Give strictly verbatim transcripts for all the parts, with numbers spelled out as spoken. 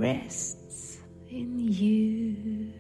rests in you.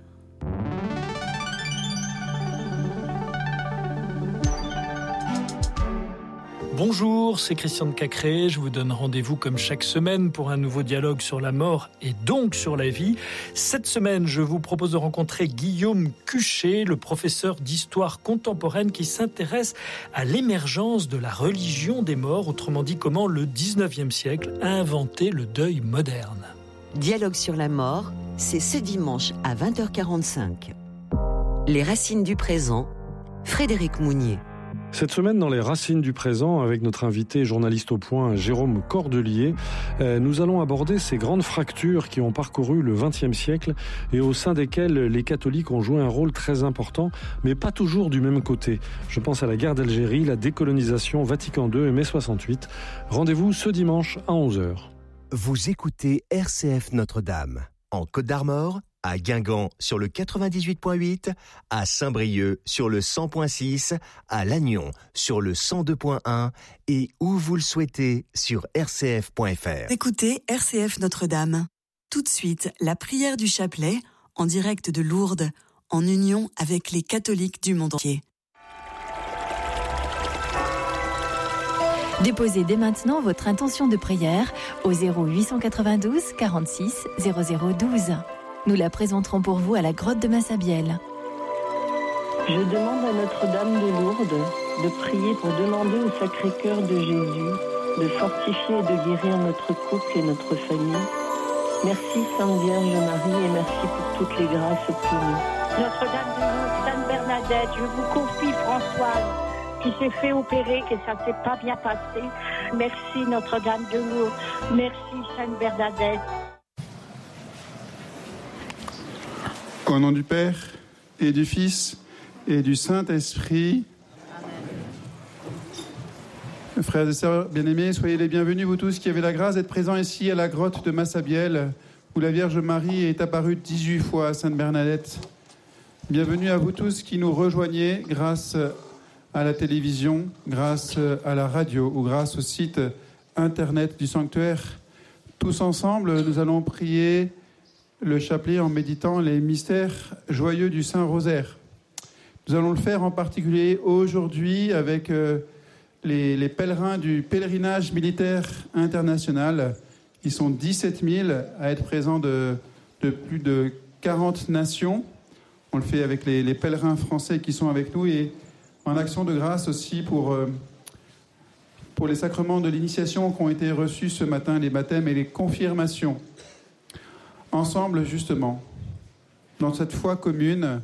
Bonjour, c'est Christian de Cacré. Je vous donne rendez-vous comme chaque semaine pour un nouveau dialogue sur la mort et donc sur la vie. Cette semaine, je vous propose de rencontrer Guillaume Cuchet, le professeur d'histoire contemporaine qui s'intéresse à l'émergence de la religion des morts, autrement dit comment le dix-neuvième siècle a inventé le deuil moderne. Dialogue sur la mort, c'est ce dimanche à vingt heures quarante-cinq. Les racines du présent, Frédéric Mounier. Cette semaine, dans les racines du présent, avec notre invité journaliste au point, Jérôme Cordelier, euh, nous allons aborder ces grandes fractures qui ont parcouru le vingtième siècle et au sein desquelles les catholiques ont joué un rôle très important, mais pas toujours du même côté. Je pense à la guerre d'Algérie, la décolonisation, Vatican deux et mai soixante-huit. Rendez-vous ce dimanche à onze heures. Vous écoutez R C F Notre-Dame, en Côte d'Armor, à Guingamp sur le quatre-vingt-dix-huit virgule huit, à Saint-Brieuc sur le cent virgule six, à Lannion sur le cent deux virgule un et où vous le souhaitez sur r c f point f r. Écoutez R C F Notre-Dame. Tout de suite, la prière du chapelet, en direct de Lourdes, en union avec les catholiques du monde entier. Déposez dès maintenant votre intention de prière au zéro huit cent quatre-vingt-douze quarante-six zéro zéro douze. Nous la présenterons pour vous à la grotte de Massabielle. Je demande à Notre-Dame de Lourdes de prier pour demander au Sacré-Cœur de Jésus de fortifier et de guérir notre couple et notre famille. Merci Sainte Vierge Marie et merci pour toutes les grâces obtenues. Notre-Dame de Lourdes, Sainte Bernadette, je vous confie Françoise qui s'est fait opérer, que ça ne s'est pas bien passé. Merci Notre-Dame de Lourdes, merci Sainte Bernadette. Au nom du Père, et du Fils, et du Saint-Esprit. Amen. Frères et sœurs bien-aimés, soyez les bienvenus, vous tous qui avez la grâce d'être présents ici à la grotte de Massabielle, où la Vierge Marie est apparue dix-huit fois à Sainte Bernadette. Bienvenue à vous tous qui nous rejoignez grâce à la télévision, grâce à la radio ou grâce au site internet du sanctuaire. Tous ensemble, nous allons prier le chapelet en méditant les mystères joyeux du Saint-Rosaire. Nous allons le faire en particulier aujourd'hui avec euh, les, les pèlerins du pèlerinage militaire international. Ils sont dix-sept mille à être présents de, de plus de quarante nations. On le fait avec les, les pèlerins français qui sont avec nous et en action de grâce aussi pour, euh, pour les sacrements de l'initiation qui ont été reçus ce matin, les baptêmes et les confirmations. Ensemble, justement, dans cette foi commune,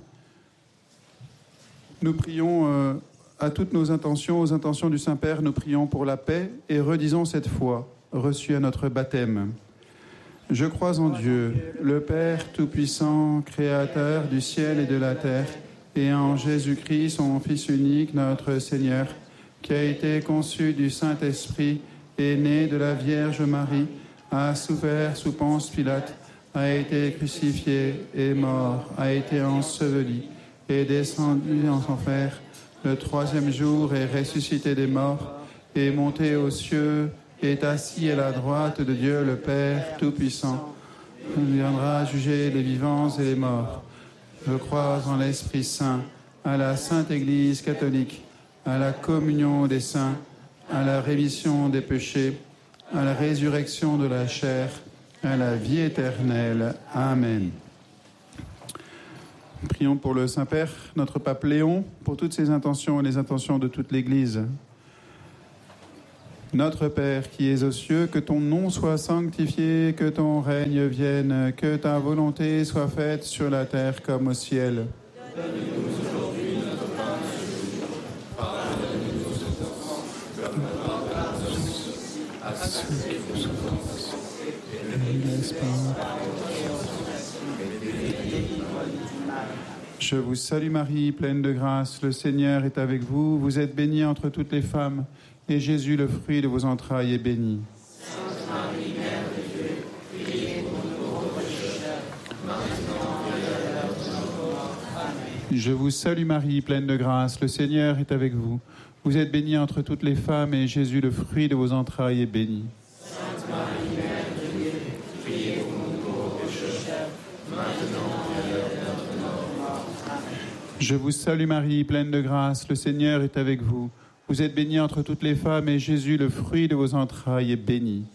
nous prions euh, à toutes nos intentions, aux intentions du Saint-Père, nous prions pour la paix et redisons cette foi reçue à notre baptême. Je crois en Dieu, le Père Tout-Puissant, Créateur du ciel et de la terre, et en Jésus-Christ, son Fils unique, notre Seigneur, qui a été conçu du Saint-Esprit, est né de la Vierge Marie, a souffert sous Ponce Pilate, a été crucifié et mort, a été enseveli et descendu en enfer. Le troisième jour est ressuscité des morts, est monté aux cieux, est assis à la droite de Dieu le Père Tout-Puissant. Il viendra juger les vivants et les morts. Je crois en l'Esprit Saint, à la Sainte Église catholique, à la communion des saints, à la rémission des péchés, à la résurrection de la chair, à la vie éternelle. Amen. Prions pour le Saint-Père, notre Pape Léon, pour toutes ses intentions et les intentions de toute l'Église. Notre Père qui es aux cieux, que ton nom soit sanctifié, que ton règne vienne, que ta volonté soit faite sur la terre comme au ciel. Donne-nous aujourd'hui notre pain de ce jour. Pardonne-nous nos offenses, comme nous pardonnons aussi à ceux qui nous offensent. Je vous salue Marie, pleine de grâce, le Seigneur est avec vous. Vous êtes bénie entre toutes les femmes, et Jésus, le fruit de vos entrailles, est béni. Sainte Marie, Mère de Dieu, priez pour nous pauvres pécheurs, maintenant et à l'heure de notre mort. Amen. Je vous salue Marie, pleine de grâce, le Seigneur est avec vous. Vous êtes bénie entre toutes les femmes, et Jésus, le fruit de vos entrailles, est béni. Sainte Marie, Mère de Dieu, priez pour nous Je vous salue Marie, pleine de grâce, le Seigneur est avec vous. Vous êtes bénie entre toutes les femmes et Jésus, le fruit de vos entrailles, est béni.